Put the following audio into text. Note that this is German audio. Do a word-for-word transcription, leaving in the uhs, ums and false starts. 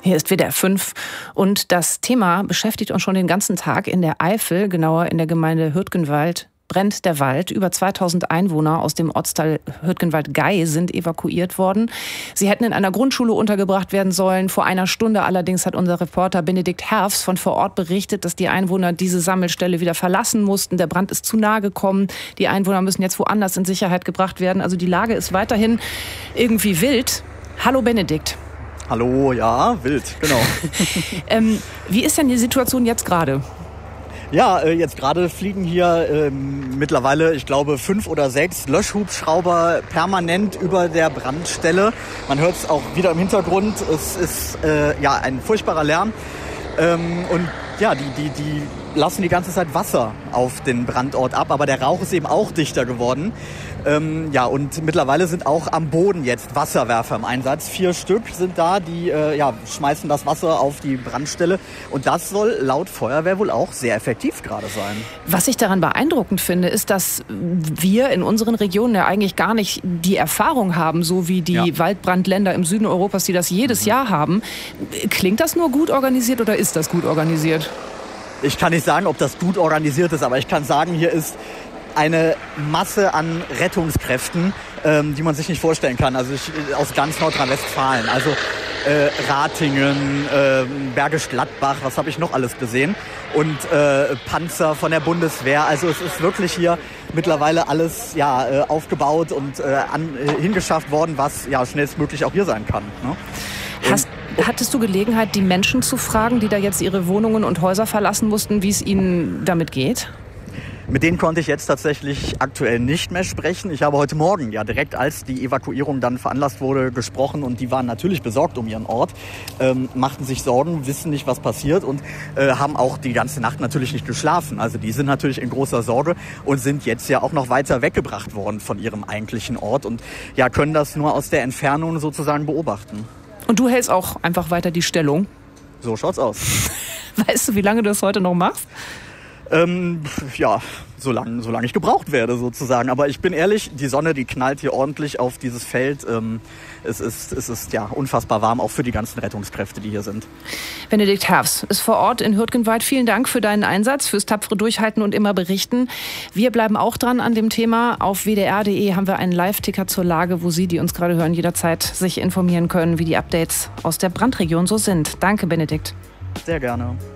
Hier ist W D R fünf und das Thema beschäftigt uns schon den ganzen Tag. In der Eifel, genauer in der Gemeinde Hürtgenwald, brennt der Wald. Über zweitausend Einwohner aus dem Ortsteil Hürtgenwald-Gey sind evakuiert worden. Sie hätten in einer Grundschule untergebracht werden sollen. Vor einer Stunde allerdings hat unser Reporter Benedikt Herfs von vor Ort berichtet, dass die Einwohner diese Sammelstelle wieder verlassen mussten. Der Brand ist zu nahe gekommen. Die Einwohner müssen jetzt woanders in Sicherheit gebracht werden. Also die Lage ist weiterhin irgendwie wild. Hallo Benedikt. Hallo, ja, wild, genau. ähm, wie ist denn die Situation jetzt gerade? Ja, äh, jetzt gerade fliegen hier ähm, mittlerweile, ich glaube, fünf oder sechs Löschhubschrauber permanent über der Brandstelle. Man hört es auch wieder im Hintergrund. Es ist äh, ja ein furchtbarer Lärm. Ähm, und ja, die, die, die lassen die ganze Zeit Wasser auf den Brandort ab, aber der Rauch ist eben auch dichter geworden. Ähm, ja, und mittlerweile sind auch am Boden jetzt Wasserwerfer im Einsatz. Vier Stück sind da, die äh, ja, schmeißen das Wasser auf die Brandstelle. Und das soll laut Feuerwehr wohl auch sehr effektiv gerade sein. Was ich daran beeindruckend finde, ist, dass wir in unseren Regionen ja eigentlich gar nicht die Erfahrung haben, so wie die ja. Waldbrandländer im Süden Europas, die das jedes mhm. Jahr haben. Klingt das nur gut organisiert oder ist das gut organisiert? Ich kann nicht sagen, ob das gut organisiert ist, aber ich kann sagen, hier ist eine Masse an Rettungskräften, ähm, die man sich nicht vorstellen kann. Also ich, aus ganz Nordrhein-Westfalen, also äh, Ratingen, äh, Bergisch Gladbach, was habe ich noch alles gesehen? Und äh, Panzer von der Bundeswehr. Also es ist wirklich hier mittlerweile alles ja, äh, aufgebaut und äh, an, äh, hingeschafft worden, was ja schnellstmöglich auch hier sein kann. Ne? Hast, hattest du Gelegenheit, die Menschen zu fragen, die da jetzt ihre Wohnungen und Häuser verlassen mussten, wie es ihnen damit geht? Mit denen konnte ich jetzt tatsächlich aktuell nicht mehr sprechen. Ich habe heute Morgen, ja direkt als die Evakuierung dann veranlasst wurde, gesprochen und die waren natürlich besorgt um ihren Ort, ähm, machten sich Sorgen, wissen nicht, was passiert und äh, haben auch die ganze Nacht natürlich nicht geschlafen. Also die sind natürlich in großer Sorge und sind jetzt ja auch noch weiter weggebracht worden von ihrem eigentlichen Ort und ja können das nur aus der Entfernung sozusagen beobachten. Und du hältst auch einfach weiter die Stellung? So schaut's aus. Weißt du, wie lange du das heute noch machst? Ähm, ja, solange solange ich gebraucht werde sozusagen. Aber ich bin ehrlich, die Sonne, die knallt hier ordentlich auf dieses Feld. Ähm, es ist, es ist ja unfassbar warm, auch für die ganzen Rettungskräfte, die hier sind. Benedikt Herfs ist vor Ort in Hürtgenwald. Vielen Dank für deinen Einsatz, fürs tapfere Durchhalten und immer berichten. Wir bleiben auch dran an dem Thema. Auf w d r punkt d e haben wir einen Live-Ticker zur Lage, wo Sie, die uns gerade hören, jederzeit sich informieren können, wie die Updates aus der Brandregion so sind. Danke, Benedikt. Sehr gerne.